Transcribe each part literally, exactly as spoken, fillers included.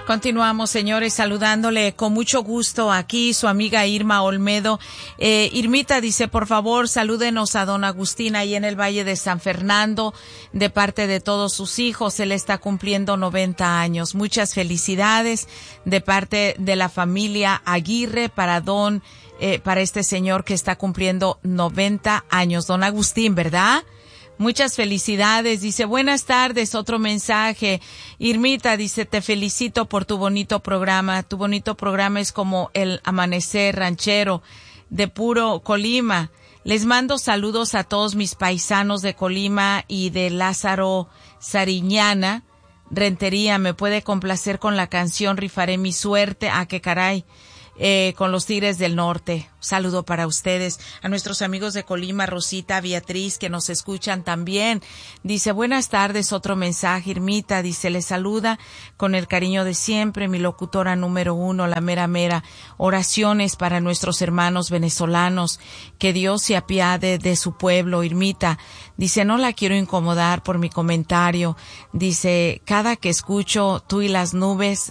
Continuamos, señores, saludándole con mucho gusto aquí su amiga Irma Olmedo. Eh, Irmita dice, por favor, salúdenos a don Agustín ahí en el Valle de San Fernando, de parte de todos sus hijos. Él está cumpliendo noventa años. Muchas felicidades de parte de la familia Aguirre para don, eh, para este señor que está cumpliendo noventa años. Don Agustín, ¿verdad? Muchas felicidades. Dice, buenas tardes, otro mensaje. Irmita dice, te felicito por tu bonito programa. Tu bonito programa es como el amanecer ranchero de puro Colima. Les mando saludos a todos mis paisanos de Colima y de Lázaro Sariñana. Rentería, me puede complacer con la canción Rifaré mi suerte. Ah, qué caray. Eh, con los Tigres del Norte. Saludo para ustedes, a nuestros amigos de Colima, Rosita, Beatriz, que nos escuchan también. Dice, buenas tardes, otro mensaje, Irmita, dice, le saluda con el cariño de siempre, mi locutora número uno, la mera mera. Oraciones para nuestros hermanos venezolanos, que Dios se apiade de su pueblo, Irmita. Dice, no la quiero incomodar por mi comentario. Dice, cada que escucho Tú y las nubes,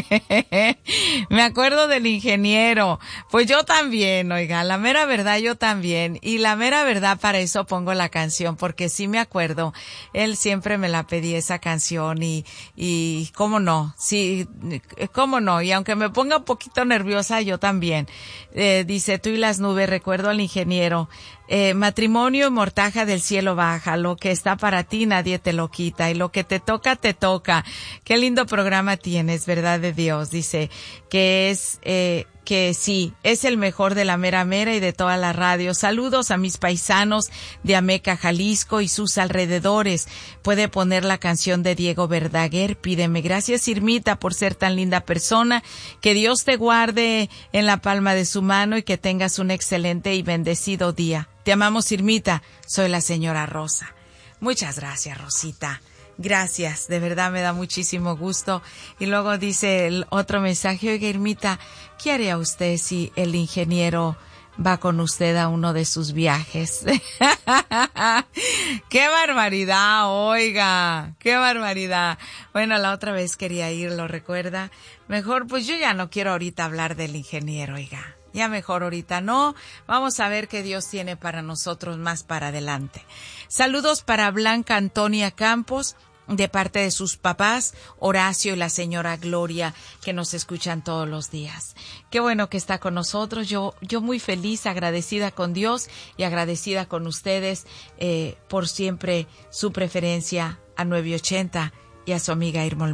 me acuerdo del ingeniero. Pues yo también, oiga, la mera verdad yo también. Y la mera verdad para eso pongo la canción, porque sí me acuerdo. Él siempre me la pedía esa canción y, y cómo no, sí, cómo no. Y aunque me ponga un poquito nerviosa, yo también. Eh, dice, Tú y las nubes, recuerdo al ingeniero. Eh, matrimonio y mortaja del cielo baja, lo que está para ti nadie te lo quita y lo que te toca, te toca. Qué lindo programa tienes, verdad de Dios. Dice que es, eh, que sí, es el mejor de la mera mera y de toda la radio. Saludos a mis paisanos de Ameca, Jalisco y sus alrededores. Puede poner la canción de Diego Verdaguer, Pídeme. Gracias, Irmita, por ser tan linda persona. Que Dios te guarde en la palma de su mano y que tengas un excelente y bendecido día. Te amamos, Irmita. Soy la señora Rosa. Muchas gracias, Rosita. Gracias, de verdad me da muchísimo gusto. Y luego dice el otro mensaje, oiga, Irmita, ¿qué haría usted si el ingeniero va con usted a uno de sus viajes? ¡Qué barbaridad, oiga! ¡Qué barbaridad! Bueno, la otra vez quería ir, ¿lo recuerda? Mejor, pues yo ya no quiero ahorita hablar del ingeniero, oiga. Ya mejor ahorita no. Vamos a ver qué Dios tiene para nosotros más para adelante. Saludos para Blanca Antonia Campos, de parte de sus papás, Horacio y la señora Gloria, que nos escuchan todos los días. Qué bueno que está con nosotros. Yo, yo muy feliz, agradecida con Dios y agradecida con ustedes eh, por siempre su preferencia a nueve ochenta y a su amiga Irma Olmedo.